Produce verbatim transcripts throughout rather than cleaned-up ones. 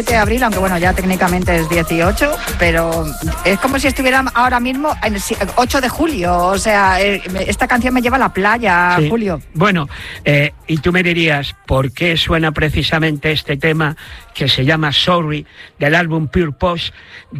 de abril, aunque bueno, ya técnicamente es dieciocho, pero es como si estuviera ahora mismo en el ocho de julio, o sea, esta canción me lleva a la playa, sí. Julio. Bueno, eh, y tú me dirías, ¿por qué suena precisamente este tema que se llama Sorry, del álbum Pure Post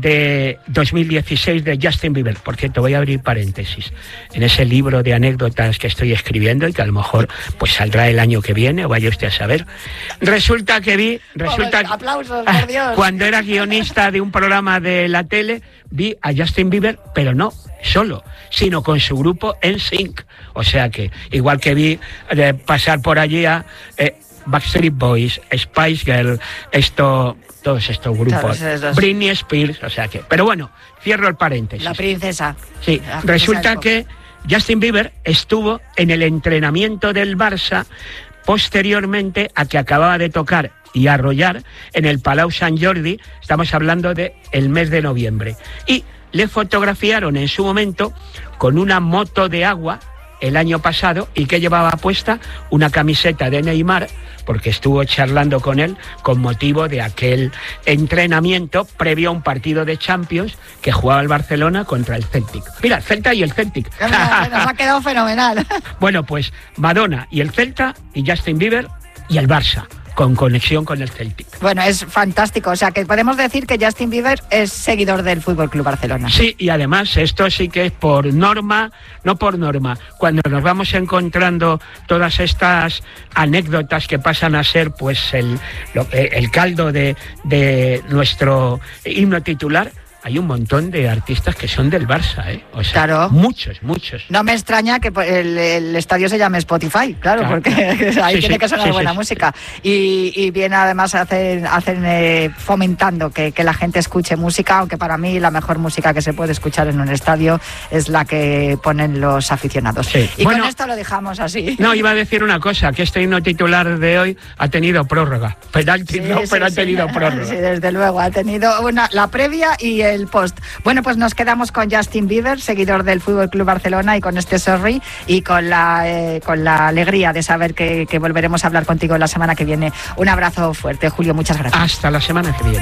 de dos mil dieciséis de Justin Bieber? Porque te voy a abrir paréntesis. En ese libro de anécdotas que estoy escribiendo y que a lo mejor pues saldrá el año que viene, o vaya usted a saber, resulta que vi, resulta oh, aplausos, por Dios. Cuando era guionista de un programa de la tele, vi a Justin Bieber, pero no solo, sino con su grupo N Sync. O sea que, igual que vi eh, pasar por allí a eh, Backstreet Boys, Spice Girl, esto, todos estos grupos, claro, Britney Spears, o sea que... Pero bueno, cierro el paréntesis. La princesa. Sí, la princesa resulta que Justin Bieber estuvo en el entrenamiento del Barça posteriormente a que acababa de tocar y arrollar en el Palau Sant Jordi, estamos hablando de el mes de noviembre, y le fotografiaron en su momento con una moto de agua el año pasado, y que llevaba puesta una camiseta de Neymar, porque estuvo charlando con él con motivo de aquel entrenamiento previo a un partido de Champions que jugaba el Barcelona contra el Celtic. Mira, el Celta y el Celtic. Nos ha quedado fenomenal. Bueno, pues Madonna y el Celta, y Justin Bieber y el Barça, con conexión con el Celtic. Bueno, es fantástico, o sea que podemos decir que Justin Bieber es seguidor del F C Barcelona. Sí, y además esto sí que es por norma, no por norma. Cuando nos vamos encontrando todas estas anécdotas que pasan a ser pues el, lo, el caldo de, de nuestro himno titular, hay un montón de artistas que son del Barça, ¿eh? O sea, claro. Muchos, muchos. No me extraña que el, el estadio se llame Spotify, claro, claro porque claro. ahí sí, tiene sí, que sonar sí, buena sí, música. Sí. Y, y viene además hacen, hacen eh, fomentando que, que la gente escuche música, aunque para mí la mejor música que se puede escuchar en un estadio es la que ponen los aficionados. Sí. Y bueno, con esto lo dejamos así. No, iba a decir una cosa, que este himno titular de hoy ha tenido prórroga. Penalti, sí, no, sí, pero sí, ha tenido sí. prórroga. Sí, desde luego, ha tenido una, la previa y el post. Bueno, pues nos quedamos con Justin Bieber, seguidor del F C Barcelona, y con este Sorry, y con la eh, con la alegría de saber que, que volveremos a hablar contigo la semana que viene. Un abrazo fuerte, Julio, muchas gracias. Hasta la semana que viene.